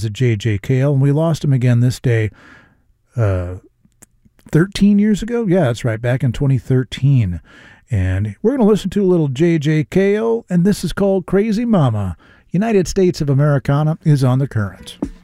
legends of J.J. Cale, and we lost him again this day 13 years ago. Yeah, that's right, back in 2013. And we're going to listen to a little J.J. Cale, and this is called Crazy Mama. United States of Americana is on the Current.